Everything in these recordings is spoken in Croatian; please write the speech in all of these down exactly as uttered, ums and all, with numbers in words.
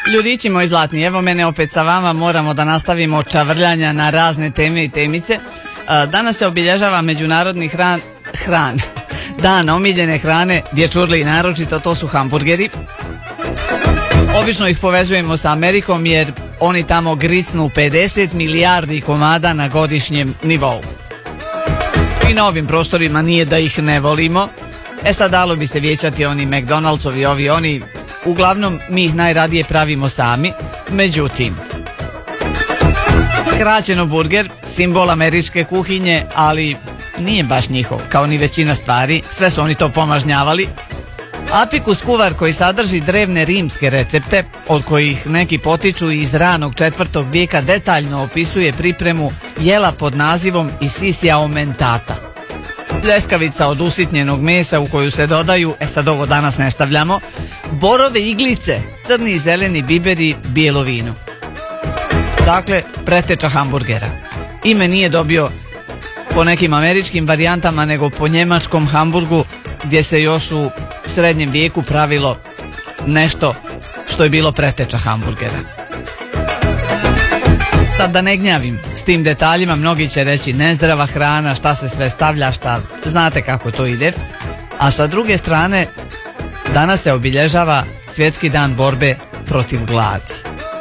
Ljudići moji zlatni, evo mene opet sa vama, moramo da nastavimo čavrljanja na razne teme i temice. Danas se obilježava međunarodni hran, hran, dan omiljene hrane, dječurli naročito, to su hamburgeri. Obično ih povezujemo sa Amerikom jer oni tamo gricnu pedeset milijardi komada na godišnjem nivou. I na ovim prostorima nije da ih ne volimo. E sad dalo bi se vijećati oni McDonald'sovi, ovi oni, uglavnom mi ih najradije pravimo sami. Međutim, skraćeno burger, simbol američke kuhinje, ali nije baš njihov, kao ni većina stvari, sve su oni to pomažnjavali. Apikus kuvar koji sadrži drevne rimske recepte, od kojih neki potiču iz ranog četvrtog vijeka, detaljno opisuje pripremu jela pod nazivom isisja aumentata. Pljeskavica od usitnjenog mesa u koju se dodaju, e sad ovo danas ne stavljamo, borove iglice, crni i zeleni biberi, bijelo vino. Dakle, preteča hamburgera. Ime nije dobio po nekim američkim varijantama, nego po njemačkom Hamburgu, gdje se još u srednjem vijeku pravilo nešto što je bilo preteča hamburgera. Sad da ne gnjavim s tim detaljima, mnogi će reći nezdrava hrana, šta se sve stavlja, šta, znate kako to ide. A sa druge strane, danas se obilježava Svjetski dan borbe protiv gladi.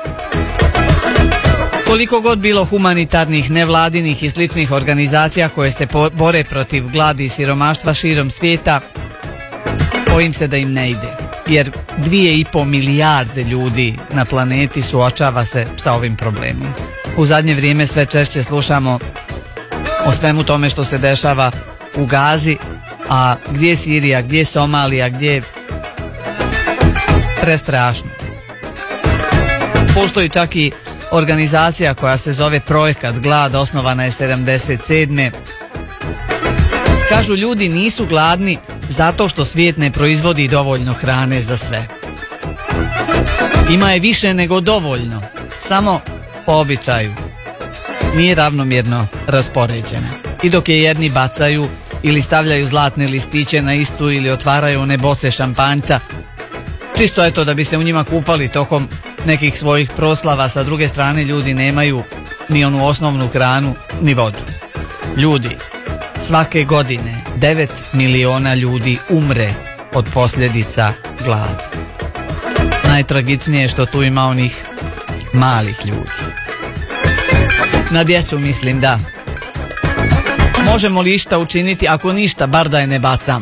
Koliko god bilo humanitarnih, nevladinih i sličnih organizacija koje se bore protiv gladi i siromaštva širom svijeta, bojim se da im ne ide, jer dvije i po milijarde ljudi na planeti suočava se sa ovim problemom. U zadnje vrijeme sve češće slušamo o svemu tome što se dešava u Gazi, a gdje je Sirija, gdje je Somalija, gdje je prestrašno. Postoji čak i organizacija koja se zove Projekat glad, osnovana je sedamdeset sedme. Kažu, ljudi nisu gladni zato što svijet ne proizvodi dovoljno hrane za sve. Ima je više nego dovoljno, samo po običaju nije ravnomjerno raspoređena. I dok je jedni bacaju ili stavljaju zlatne listiće na istu ili otvaraju one boce šampanjca, čisto eto da bi se u njima kupali tokom nekih svojih proslava, sa druge strane ljudi nemaju ni onu osnovnu hranu ni vodu. Ljudi, svake godine devet miliona ljudi umre od posljedica gladi. Najtragičnije je što tu ima onih malih ljudi. Na djecu mislim, da. Možemo li išta učiniti? Ako ništa, bar da je ne bacamo.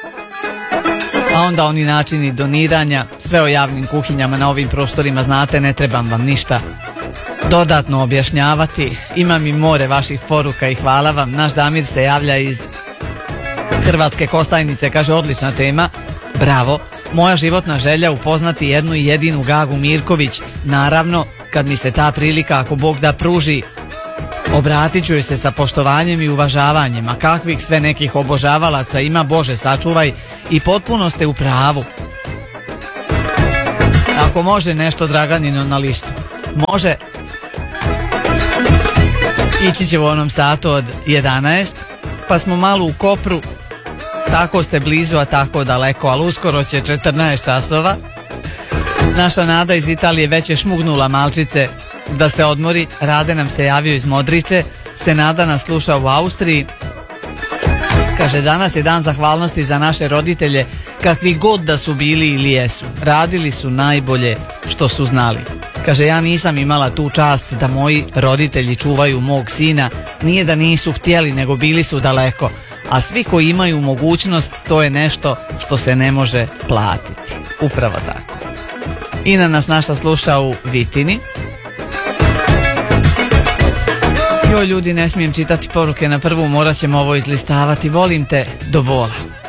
A onda oni načini doniranja, sve o javnim kuhinjama na ovim prostorima znate, ne trebam vam ništa dodatno objašnjavati. Imam i more vaših poruka i hvala vam. Naš Damir se javlja iz Hrvatske Kostajnice, kaže odlična tema, bravo. Moja životna želja upoznati jednu i jedinu Gagu Mirković. Naravno, kad mi se ta prilika, ako Bog da, pruži, obratit ću joj se sa poštovanjem i uvažavanjem. A kakvih sve nekih obožavalaca ima, Bože sačuvaj, i potpuno ste u pravu. Ako može nešto Draganino na listu, može. Ići će u onom satu od jedanaest, pa smo malo u Kopru, tako ste blizu, a tako daleko, ali uskoro će četrnaest časova. Naša Nada iz Italije već je šmugnula malčice da se odmori. Rade nam se javio iz Modriče, Senada nas sluša u Austriji. Kaže, danas je dan zahvalnosti za naše roditelje, kakvi god da su bili ili jesu. Radili su najbolje što su znali. Kaže, ja nisam imala tu čast da moji roditelji čuvaju mog sina. Nije da nisu htjeli, nego bili su daleko. A svi koji imaju mogućnost, to je nešto što se ne može platiti. Upravo tako. Ina nas naša sluša u Vitini. Joj ljudi, ne smijem čitati poruke na prvu, morat ćemo ovo izlistavati. Volim te do bola.